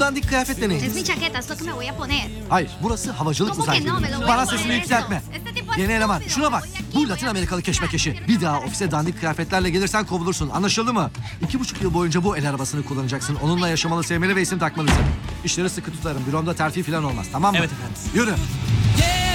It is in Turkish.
dandik kıyafetle ne Es mi ilgisi? chaqueta, es lo que me voy a poner. Hayır, burası havacılık ¿Cómo que no? Me lo uzay. voy a Bana poner sesini eso. yükseltme. Este tipo es Yeni eleman, estúpido. şuna bak. Voy aquí, Bu voy Latin a Amerikalı buscar. keşmekeşi. Bir daha ofise dandik kıyafetlerle gelirsen kovulursun. Anlaşıldı mı? 2,5 yıl boyunca bu el arabasını kullanacaksın. Onunla yaşamalı, sevmeli ve isim takmalısın. İşleri sıkı tutarım. Büromda terfi falan olmaz, tamam mı? Evet efendim. Yürü.